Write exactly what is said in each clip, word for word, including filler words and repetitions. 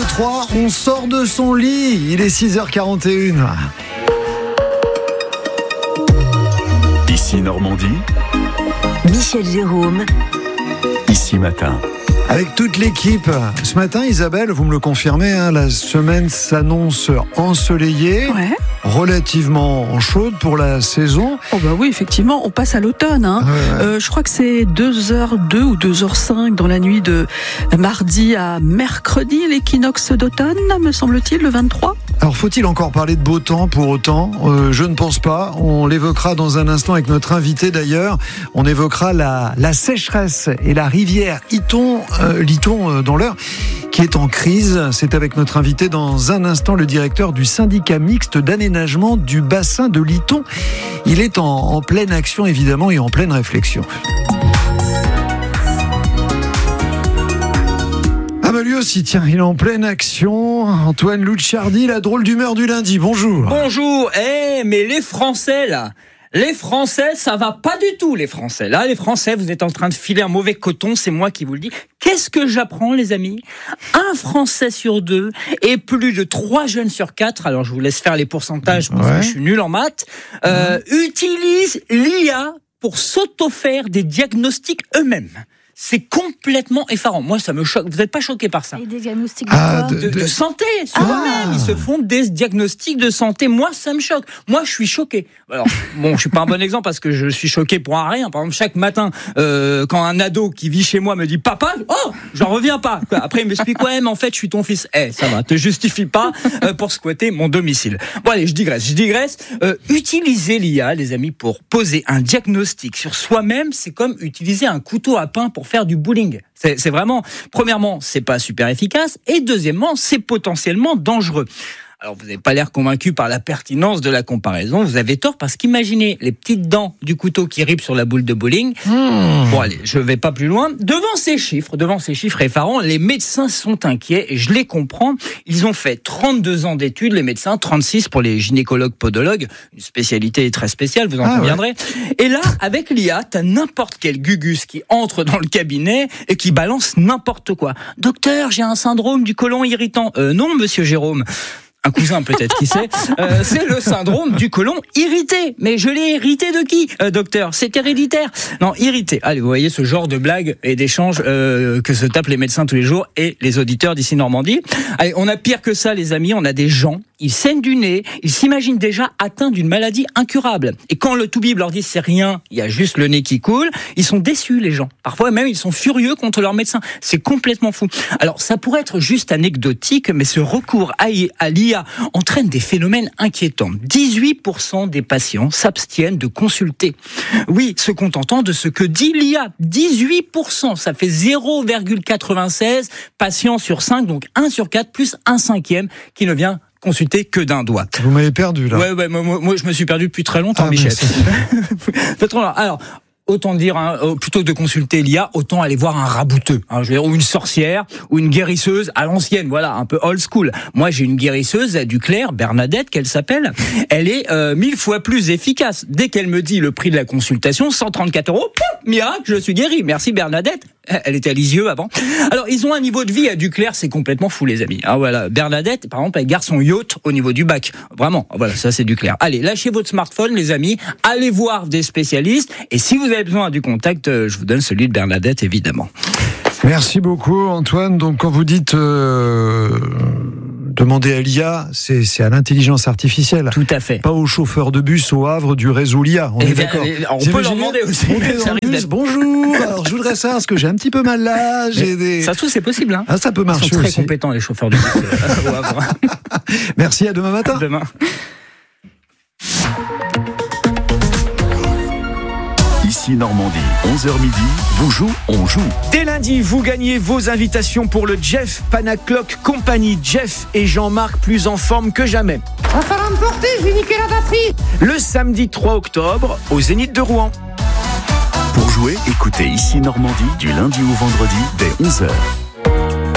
trois, on sort de son lit. Il est six heures quarante et une. Ici Normandie. Michel Jérôme. Ici Matin. Avec toute l'équipe. Ce matin, Isabelle, vous me le confirmez, hein, la semaine s'annonce ensoleillée, Ouais. relativement chaude pour la saison. Oh bah oui, effectivement, on passe à l'automne. Hein. Ouais, ouais. Euh, je crois que c'est deux heures deux ou deux heures cinq dans la nuit de mardi à mercredi, l'équinoxe d'automne, me semble-t-il, le vingt-trois. Alors, faut-il encore parler de beau temps pour autant ? euh, Je ne pense pas. On l'évoquera dans un instant avec notre invité d'ailleurs. On évoquera la, la sécheresse et la rivière Iton, euh, Liton euh, dans l'Eure, qui est en crise. C'est avec notre invité dans un instant, le directeur du syndicat mixte d'aménagement du bassin de Liton. Il est en, en pleine action évidemment et en pleine réflexion. Ah bah lui aussi, tiens, il est en pleine action. Antoine Louchardy, la drôle d'humeur du lundi. Bonjour. Bonjour. Eh, mais les Français, là, les Français, ça va pas du tout, les Français. Là, les Français, vous êtes en train de filer un mauvais coton, c'est moi qui vous le dis. Qu'est-ce que j'apprends, les amis ? Un Français sur deux et plus de trois jeunes sur quatre, alors je vous laisse faire les pourcentages parce Ouais. que je suis nul en maths, euh, utilisent l'I A pour s'auto-faire des diagnostics eux-mêmes. C'est complètement effarant. Moi, ça me choque. Vous n'êtes pas choqué par ça ? Et des diagnostics de Ah, quoi de- de, de santé sur Ah. eux-mêmes. Ils se font des diagnostics de santé. Moi, ça me choque. Moi, je suis choqué. Alors, bon, je suis pas un bon exemple parce que je suis choqué pour un rien. Par exemple, chaque matin, euh, quand un ado qui vit chez moi me dit papa, oh, j'en reviens pas. Après, il m'explique ouais, mais en fait, je suis ton fils. Eh, ça va, te justifie pas euh, pour squatter mon domicile. Bon, allez, je digresse. Je digresse. Euh, utiliser l'I A, les amis, pour poser un diagnostic sur soi-même, c'est comme utiliser un couteau à pain pour faire du bowling. C'est, c'est vraiment, premièrement, c'est pas super efficace, et deuxièmement, c'est potentiellement dangereux. Alors, vous n'avez pas l'air convaincu par la pertinence de la comparaison. Vous avez tort parce qu'imaginez les petites dents du couteau qui ripent sur la boule de bowling. Mmh. Bon, allez, je vais pas plus loin. Devant ces chiffres, devant ces chiffres effarants, les médecins sont inquiets et je les comprends. Ils ont fait trente-deux ans d'études, les médecins, trente-six pour les gynécologues podologues, une spécialité très spéciale, vous en Ah, conviendrez. Ouais. Et là, avec l'I A, t'as n'importe quel gugus qui entre dans le cabinet et qui balance n'importe quoi. Docteur, j'ai un syndrome du côlon irritant. Euh, non, monsieur Jérôme. Un cousin peut-être, qui sait. Euh, c'est le syndrome du côlon irrité. Mais je l'ai hérité de qui, euh, docteur ? C'est héréditaire. Non, irrité. Allez, vous voyez ce genre de blagues et d'échanges euh, que se tapent les médecins tous les jours et les auditeurs d'ici Normandie. Allez, on a pire que ça, les amis. On a des gens, ils saignent du nez, ils s'imaginent déjà atteints d'une maladie incurable. Et quand le toubib leur dit c'est rien, il y a juste le nez qui coule, ils sont déçus, les gens. Parfois même, ils sont furieux contre leur médecin. C'est complètement fou. Alors, ça pourrait être juste anecdotique, mais ce recours à l'I A entraîne des phénomènes inquiétants. dix-huit pour cent des patients s'abstiennent de consulter. Oui, se contentant de ce que dit l'I A. dix-huit pour cent, ça fait zéro virgule quatre-vingt-seize patients sur cinq, donc un sur quatre, plus un cinquième qui ne vient consulter que d'un doigt. Vous m'avez perdu là. Ouais, ouais, moi, moi je me suis perdu depuis très longtemps, Ah, Michel. c'est... Alors, autant dire, hein, plutôt que de consulter l'I A, autant aller voir un rabouteux, hein, je veux dire, ou une sorcière, ou une guérisseuse à l'ancienne, voilà, un peu old school. Moi, j'ai une guérisseuse à Duclair, Bernadette, qu'elle s'appelle. Elle est euh, mille fois plus efficace. Dès qu'elle me dit le prix de la consultation, cent trente-quatre euros, pouf, miracle, je suis guéri. Merci Bernadette. Elle était à Lisieux avant. Alors, ils ont un niveau de vie à Duclair, c'est complètement fou, les amis. Ah, voilà. Bernadette, par exemple, elle garde son yacht au niveau du bac. Vraiment. Voilà, ça, c'est Duclair. Allez, lâchez votre smartphone, les amis. Allez voir des spécialistes. Et si vous avez besoin du contact, je vous donne celui de Bernadette, évidemment. Merci beaucoup, Antoine. Donc, quand vous dites euh, demander à l'I A, c'est, c'est à l'intelligence artificielle. Tout à fait. Pas au chauffeur de bus au Havre du réseau l'I A. On Et est bien, d'accord. on Vous peut leur imaginez demander aussi. monter dans Ça le risque bus, d'être- bonjour. Alors, je voudrais savoir, parce que j'ai un petit peu mal là. J'ai des... Ça se trouve, c'est possible. Hein. Ah, ça peut Ils marcher sont très aussi. compétents, les chauffeurs de bus. euh, au Havre. Merci, à demain matin. Demain. Ici Normandie, onze heures midi, vous jouez, on joue. Dès lundi, vous gagnez vos invitations pour le Jeff Panaclock Company. Jeff et Jean-Marc plus en forme que jamais. Va falloir me porter, je vais niquer la batterie. Le samedi trois octobre, au Zénith de Rouen. Pour jouer, écoutez Ici Normandie du lundi au vendredi dès onze heures.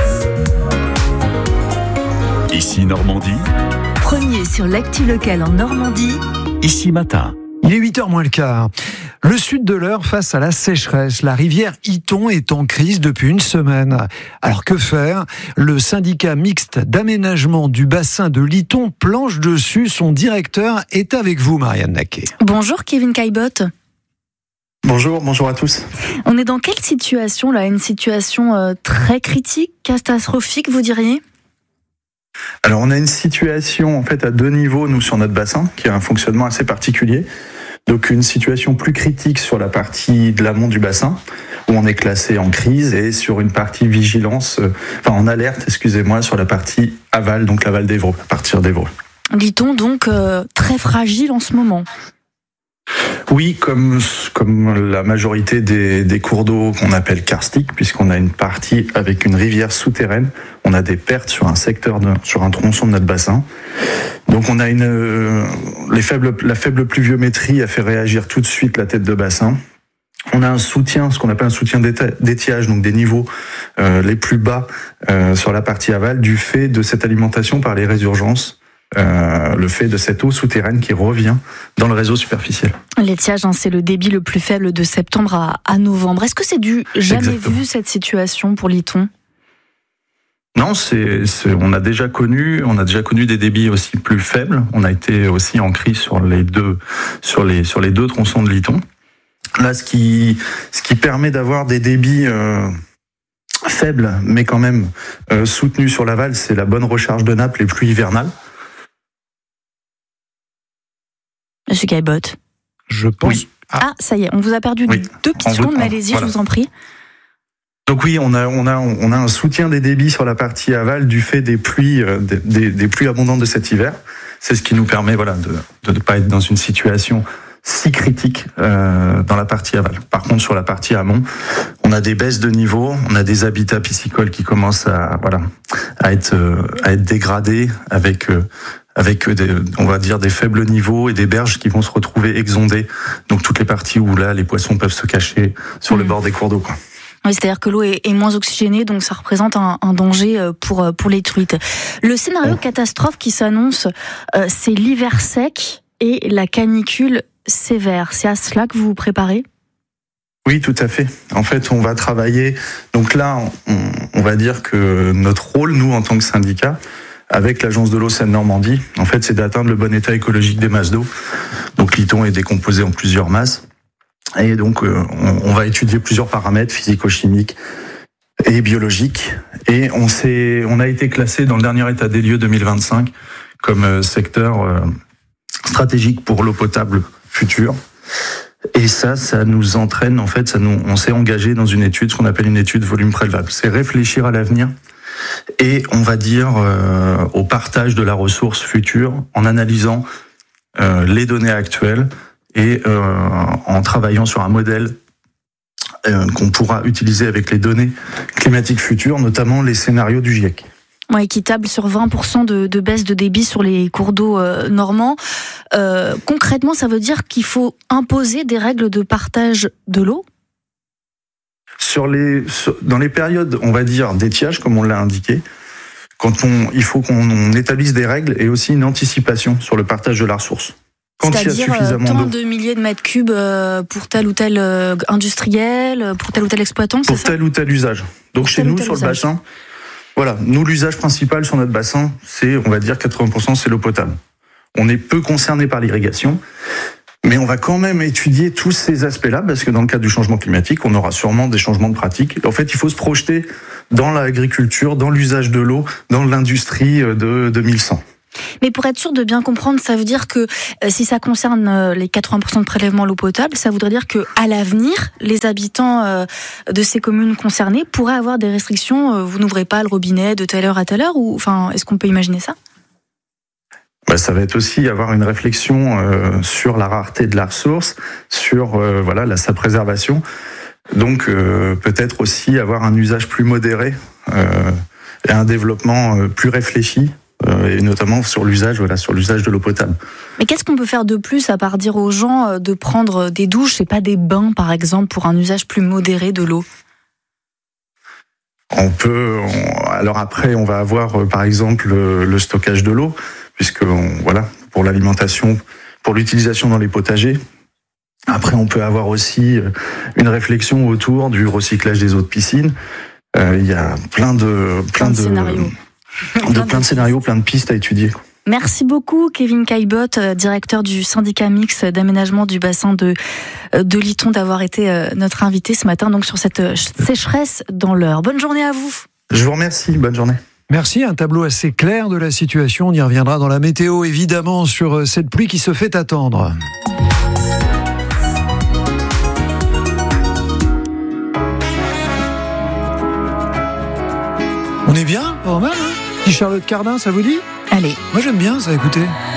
Ici Normandie, Premier sur l'actu locale en Normandie. Ici Matin. Il est huit heures moins le quart. Le sud de l'Eure face à la sécheresse. La rivière Iton est en crise depuis une semaine. Alors que faire ? Le syndicat mixte d'aménagement du bassin de l'Iton planche dessus. Son directeur est avec vous, Marianne Naquet. Bonjour Kevin Caillebotte. Bonjour, bonjour à tous. On est dans quelle situation là ? Une situation euh, très critique, catastrophique, vous diriez ? Alors on a une situation en fait à deux niveaux, nous, sur notre bassin, qui a un fonctionnement assez particulier. Donc une situation plus critique sur la partie de l'amont du bassin, où on est classé en crise, et sur une partie vigilance, euh, enfin en alerte, excusez-moi, sur la partie aval, donc l'aval d'Évreux, à partir d'Évreux. Dit-on donc euh, très fragile en ce moment ? Oui, comme, comme la majorité des, des cours d'eau qu'on appelle karstiques, puisqu'on a une partie avec une rivière souterraine, on a des pertes sur un secteur, de, sur un tronçon de notre bassin. Donc on a une, euh, les faibles, la faible pluviométrie a fait réagir tout de suite la tête de bassin. On a un soutien, ce qu'on appelle un soutien d'étiage, donc des niveaux euh, les plus bas euh, sur la partie aval, du fait de cette alimentation par les résurgences. Euh, le fait de cette eau souterraine qui revient dans le réseau superficiel. L'étiage, hein, c'est le débit le plus faible de septembre à, à novembre. Est-ce que c'est du jamais Exactement. vu cette situation pour l'Iton ? Non, c'est, c'est, on a déjà connu, on a déjà connu des débits aussi plus faibles. On a été aussi en crise sur les deux, sur les, sur les deux tronçons de l'Iton. Là, ce qui, ce qui permet d'avoir des débits euh, faibles, mais quand même euh, soutenus sur l'aval, c'est la bonne recharge de nappe, les pluies hivernales. Monsieur Caillebotte. Je pense... Oui. Ah. ah, ça y est, on vous a perdu Oui. deux petites En secondes, vous- mais allez-y, voilà. je vous en prie. Donc oui, on a, on a, on a un soutien des débits sur la partie aval du fait des pluies, euh, des, des, des pluies abondantes de cet hiver. C'est ce qui nous permet, voilà, de, de ne pas être dans une situation si critique euh, dans la partie aval. Par contre, sur la partie amont, on a des baisses de niveau, on a des habitats piscicoles qui commencent à, voilà, à être, euh, à être dégradés avec, euh, avec des, on va dire, des faibles niveaux et des berges qui vont se retrouver exondées. Donc toutes les parties où là, les poissons peuvent se cacher sur le Mmh. bord des cours d'eau, quoi. Oui, c'est-à-dire que l'eau est, est moins oxygénée, donc ça représente un, un danger pour, pour les truites. Le scénario catastrophe qui s'annonce, euh, c'est l'hiver sec et la canicule sévère. C'est à cela que vous vous préparez ? Oui, tout à fait. En fait, on va travailler. Donc là, on, on va dire que notre rôle, nous, en tant que syndicat, avec l'agence de l'eau Seine-Normandie, en fait, c'est d'atteindre le bon état écologique des masses d'eau. Donc l'Iton est décomposé en plusieurs masses. Et donc, euh, on, on va étudier plusieurs paramètres physico-chimiques et biologiques. Et on s'est, on a été classé dans le dernier état des lieux deux mille vingt-cinq comme euh, secteur euh, stratégique pour l'eau potable future. Et ça, ça nous entraîne, en fait, ça nous, on s'est engagé dans une étude, ce qu'on appelle une étude volume prélevable. C'est réfléchir à l'avenir et, on va dire, euh, au partage de la ressource future en analysant euh, les données actuelles et euh, en travaillant sur un modèle euh, qu'on pourra utiliser avec les données climatiques futures, notamment les scénarios du GIEC. Ouais, qui table sur vingt pour cent de, de baisse de débit sur les cours d'eau euh, normands. Euh, concrètement, ça veut dire qu'il faut imposer des règles de partage de l'eau ? Sur les, sur, dans les périodes, on va dire, d'étiage, comme on l'a indiqué, quand on, il faut qu'on établisse des règles et aussi une anticipation sur le partage de la ressource. Quand il y a C'est-à-dire euh, suffisamment tant d'eau. de milliers de mètres cubes euh, pour tel ou tel euh, industriel, pour tel ou tel exploitant, c'est Pour ça ? tel ou tel usage. Donc Pour chez tel ou nous, tel sur le usage. bassin, voilà, nous, l'usage principal sur notre bassin, c'est, on va dire, quatre-vingts pour cent, c'est l'eau potable. On est peu concerné par l'irrigation, mais on va quand même étudier tous ces aspects-là, parce que dans le cadre du changement climatique, on aura sûrement des changements de pratiques. En fait, il faut se projeter dans l'agriculture, dans l'usage de l'eau, dans l'industrie de deux mille cent. Mais pour être sûr de bien comprendre, ça veut dire que euh, si ça concerne euh, les quatre-vingts pour cent de prélèvement à l'eau potable, ça voudrait dire que à l'avenir, les habitants euh, de ces communes concernées pourraient avoir des restrictions. Euh, vous n'ouvrez pas le robinet de telle heure à telle heure, ou enfin, est-ce qu'on peut imaginer ça ? Bah, ça va être aussi avoir une réflexion euh, sur la rareté de la ressource, sur euh, voilà la, sa préservation. Donc euh, peut-être aussi avoir un usage plus modéré euh, et un développement euh, plus réfléchi. Et notamment sur l'usage, voilà, sur l'usage de l'eau potable. Mais qu'est-ce qu'on peut faire de plus à part dire aux gens de prendre des douches et pas des bains, par exemple, pour un usage plus modéré de l'eau ? On peut, on, alors après, on va avoir par exemple le, le stockage de l'eau, puisque on, voilà, pour l'alimentation, pour l'utilisation dans les potagers, Après, on peut avoir aussi une réflexion autour du recyclage des eaux de piscine. Euh, il y a plein de plein, Plein de de scénarios. de plein de scénarios, plein de pistes à étudier, quoi. Merci beaucoup, Kevin Caillebotte, euh, directeur du syndicat mixte d'aménagement du bassin de, euh, de Liton, d'avoir été euh, notre invité ce matin donc sur cette euh, sécheresse dans l'Eure. Bonne journée à vous. Je vous remercie, bonne journée. Merci, un tableau assez clair de la situation. On y reviendra dans la météo, évidemment, sur cette pluie qui se fait attendre. On est bien, pas mal, hein ? Petit Charlotte Cardin, ça vous dit ? Allez. Moi j'aime bien ça, écoutez.